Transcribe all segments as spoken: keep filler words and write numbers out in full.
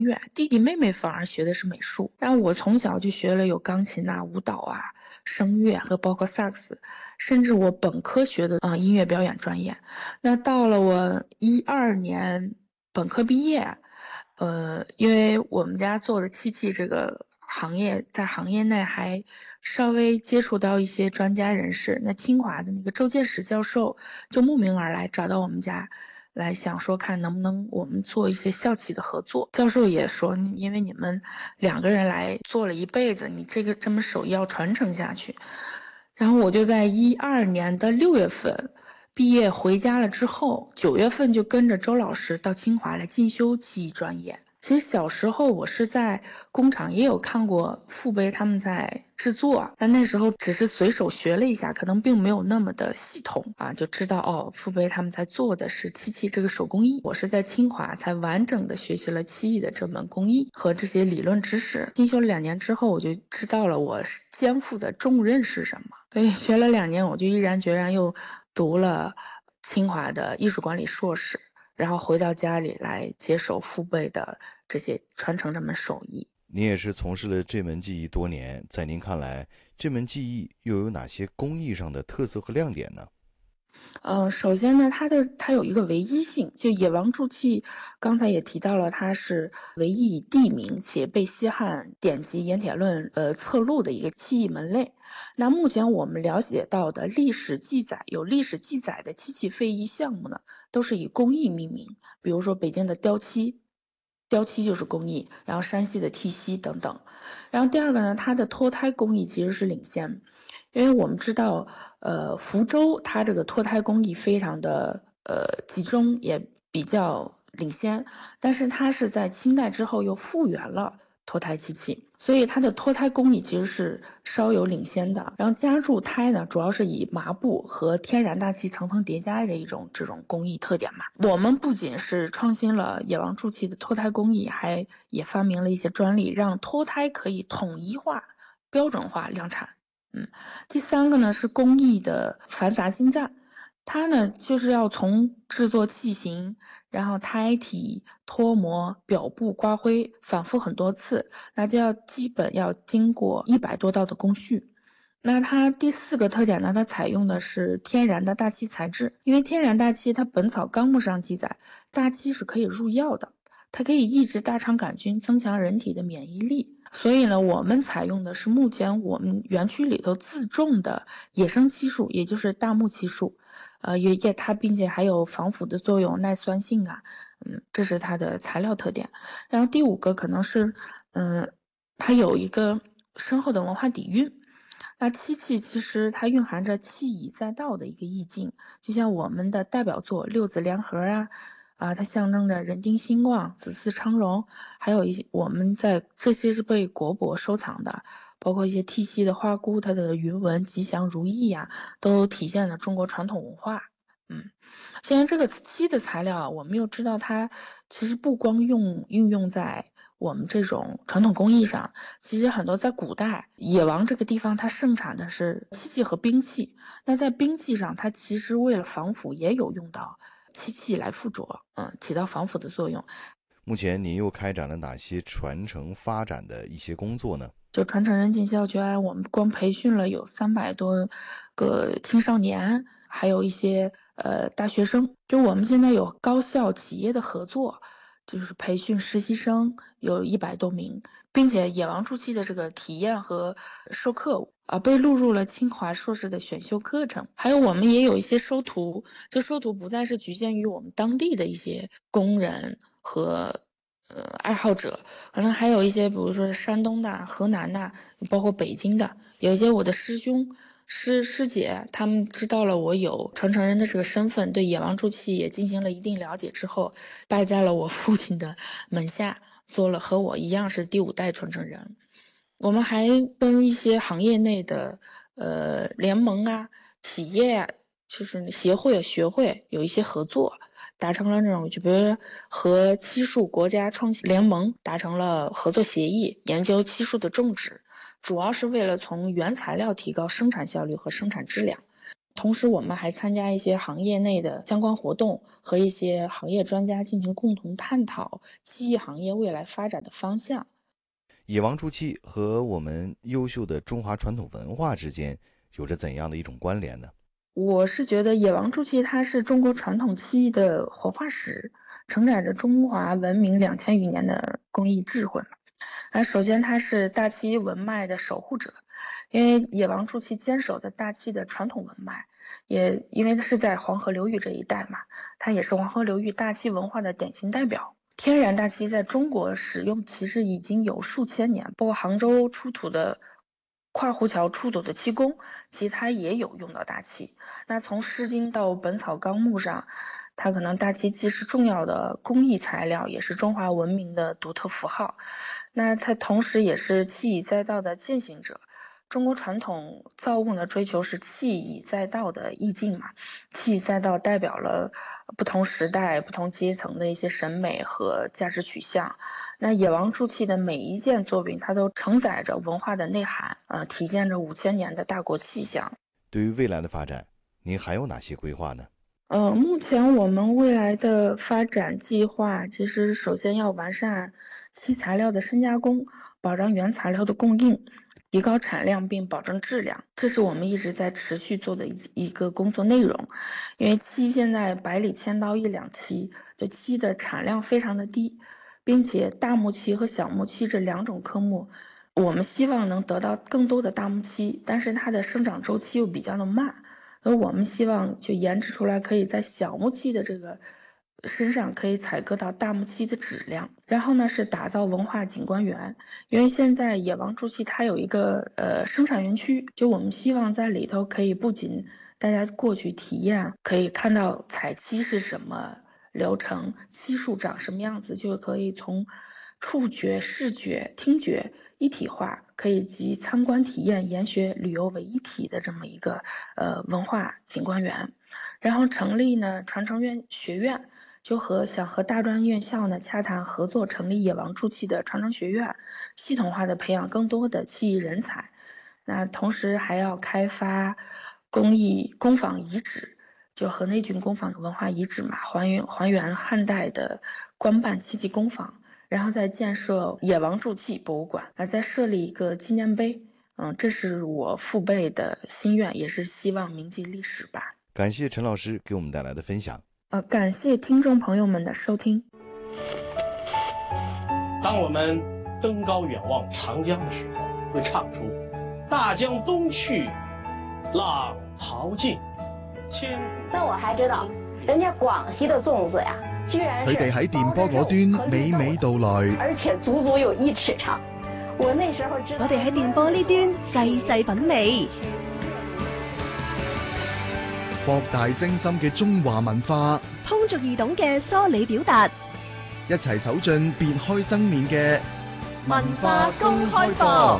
乐，弟弟妹妹反而学的是美术。但我从小就学了有钢琴啊、舞蹈啊、声乐和包括萨克斯，甚至我本科学的啊、呃、音乐表演专业。那到了我一二年本科毕业，呃，因为我们家做的漆器这个行业，在行业内还稍微接触到一些专家人士。那清华的那个周建史教授就慕名而来，找到我们家。来想说看能不能我们做一些校企的合作。教授也说，因为你们两个人来做了一辈子，你这个这门手艺要传承下去。然后我就在一二年的六月份毕业回家了之后，九月份就跟着周老师到清华来进修技艺专业。其实小时候我是在工厂也有看过父辈他们在制作，但那时候只是随手学了一下，可能并没有那么的系统啊，就知道哦，父辈他们在做的是漆器这个手工艺。我是在清华才完整的学习了漆艺的这门工艺和这些理论知识。进修了两年之后，我就知道了我肩负的重任是什么，所以学了两年，我就毅然决然又读了清华的艺术管理硕士。然后回到家里来接手父辈的这些传承这门手艺。 您也是从事了这门技艺多年，在您看来，这门技艺又有哪些工艺上的特色和亮点呢？ 呃，首先呢，它的它有一个唯一性，就野王铸器，刚才也提到了，它是唯一以地名且被西汉典籍《盐铁论》呃侧录的一个器艺门类。那目前我们了解到的历史记载，有历史记载的漆器非遗项目呢，都是以工艺命名，比如说北京的雕漆。雕漆就是工艺，然后山西的剔锡等等。然后第二个呢，它的脱胎工艺其实是领先，因为我们知道，呃，福州它这个脱胎工艺非常的呃集中，也比较领先，但是它是在清代之后又复原了脱胎漆器，所以它的脱胎工艺其实是稍有领先的。然后加铸胎呢，主要是以麻布和天然大漆层层叠加的一种这种工艺特点嘛。我们不仅是创新了野王铸器的脱胎工艺，还也发明了一些专利，让脱胎可以统一化、标准化量产。嗯，第三个呢是工艺的繁杂精湛。它呢就是要从制作器型，然后胎体、脱模、表布、刮灰，反复很多次，那就要基本要经过一百多道的工序。那它第四个特点呢，它采用的是天然的大漆材质，因为天然大漆它《本草纲目》上记载，大漆是可以入药的，它可以抑制大肠杆菌，增强人体的免疫力。所以呢，我们采用的是目前我们园区里头自种的野生漆树，也就是大木漆树。呃，也也它并且还有防腐的作用、耐酸性啊，嗯，这是它的材料特点。然后第五个可能是，嗯，它有一个深厚的文化底蕴。那漆器其实它蕴含着器以载道的一个意境，就像我们的代表作六字联合啊，啊，它象征着人丁兴旺、子嗣昌荣，还有一些我们在这些是被国博收藏的。包括一些剔锡的花菇，它的云纹吉祥如意呀、啊，都体现了中国传统文化。嗯，现在这个漆的材料啊，我们又知道它其实不光用运用在我们这种传统工艺上，其实很多在古代野王这个地方它盛产的是漆器和兵器。那在兵器上，它其实为了防腐也有用到漆器来附着，嗯，起到防腐的作用。 目前您又开展了哪些传承发展的一些工作呢？ 就传承人尽孝捐，我们光培训了有三百多个青少年，还有一些呃大学生。就我们现在有高校企业的合作，就是培训实习生有一百多名，并且野王铸器的这个体验和授课啊被录入了清华硕士的选修课程。还有我们也有一些收徒，这收徒不再是局限于我们当地的一些工人和呃，爱好者，可能还有一些，比如说山东的、河南的，包括北京的，有一些我的师兄、师师姐，他们知道了我有传承人的这个身份，对野王铸器也进行了一定了解之后，拜在了我父亲的门下，做了和我一样是第五代传承人。我们还跟一些行业内的呃联盟啊、企业啊，就是协会、学会有一些合作。达成了那种，就比如和漆树国家创新联盟达成了合作协议，研究漆树的种植，主要是为了从原材料提高生产效率和生产质量。 同时，我们还参加一些行业内的相关活动，和一些行业专家进行共同探讨漆艺行业未来发展的方向。 野王铸器和我们优秀的中华传统文化之间有着怎样的一种关联呢？ 我是觉得野王铸器它是中国传统漆艺的活化石，承载着中华文明两千余年的工艺智慧。啊，首先它是大漆文脉的守护者，因为野王铸器坚守的大漆的传统文脉，也因为它是在黄河流域这一带嘛，它也是黄河流域大漆文化的典型代表。天然大漆在中国使用其实已经有数千年，包括杭州出土的跨湖桥出土的漆工，其实它也有用到大漆。那从《诗经》到《本草纲目》上，它可能大漆既是重要的工艺材料，也是中华文明的独特符号。那它同时也是器以载道的践行者。中国传统造物呢，追求是器以载道的意境嘛，器以载道代表了不同时代、不同阶层的一些审美和价值取向。那野王铸器的每一件作品，它都承载着文化的内涵，呃，体现着五千年的大国气象。 对于未来的发展，您还有哪些规划呢？ 呃，目前我们未来的发展计划，其实首先要完善漆材料的深加工，保障原材料的供应，提高产量并保证质量，这是我们一直在持续做的一一个工作内容。因为漆现在百里千刀一两漆，就漆的产量非常的低，并且大木漆和小木漆这两种科目，我们希望能得到更多的大木漆，但是它的生长周期又比较的慢。而我们希望就研制出来，可以在小木漆的这个身上可以采割到大木漆的质量。然后呢，是打造文化景观园，因为现在野王铸器它有一个呃生产园区，就我们希望在里头可以不仅大家过去体验，可以看到采漆是什么流程，漆树长什么样子，就可以从触觉、视觉、听觉一体化，可以集参观体验、研学、旅游为一体的这么一个呃文化景观园。然后成立呢传承院学院，就和想和大专院校呢洽谈合作，成立野王铸器的传承学院，系统化的培养更多的器艺人才。那同时还要开发工艺工坊遗址，就河内郡工坊文化遗址嘛，还原还原汉代的官办漆器工坊。然后再建设野王铸器博物馆，啊，再设立一个纪念碑。嗯，这是我父辈的心愿，也是希望铭记历史吧。 感谢陈老师给我们带来的分享。 呃，感谢听众朋友们的收听。 当我们登高远望长江的时候，会唱出“大江东去，浪淘尽，千古”。 那我还知道，人家廣西的粽子呀，居然佢哋喺電波嗰端娓娓道來， 而且足足有一尺長。我那時候知道， 我哋喺電波呢端細細品味， 博大精深嘅中華文化， 通俗易懂嘅梳理表達， 一齊走進別開生面嘅文化公開課。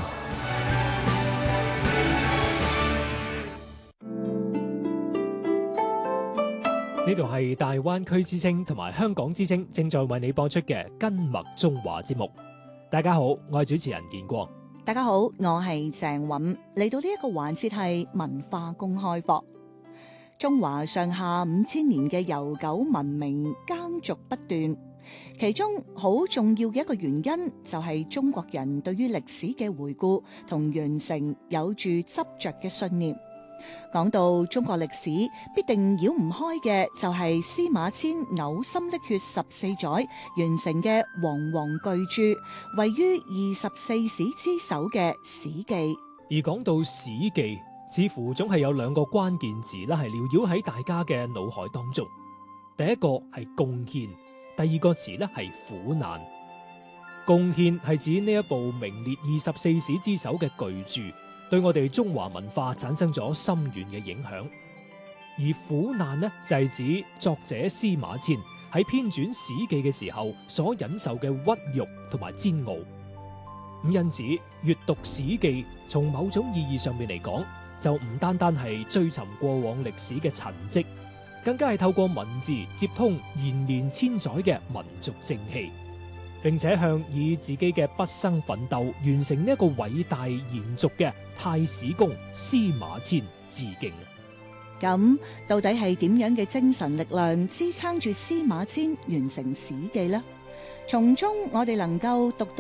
呢度係大灣區之聲同埋香港之聲正在為你播出嘅根脈中華節目。大家好，我係主持人建光。 大家好，我係鄭韻。嚟到呢一個環節係文化公開課。中華上下五千年嘅悠久文明耕俗不斷，其中好重要嘅一個原因就係中國人對於歷史嘅回顧同完成有住執着嘅信念。講到中國歷史，必定繞唔開嘅就係司馬遷嘔心瀝血十四載完成嘅煌煌巨著，位於二十四史之首嘅《史記》。 而講到《史記》，似乎總係有兩個關鍵字啦，係繚繞喺大家嘅腦海當中。第一個係貢獻，第二個詞咧係苦難。貢獻係指呢一部名列二十四史之首嘅巨著，對我哋中華文化產生咗深遠嘅影響。而苦難呢，就係指作者司馬遷喺編纂《史記》嘅時候所忍受嘅屈辱同埋煎熬。咁因此閱讀《史記》從某種意義上面嚟講，就唔單單係追尋過往歷史嘅陳跡，更加係透過文字接通延連千載嘅民族正氣，並且向以自己嘅畢生奮鬥完成呢一個偉大延續嘅太史公司馬遷致敬。 咁到底係點樣嘅精神力量支撐住司馬遷完成《史記》呢？從中我哋能夠讀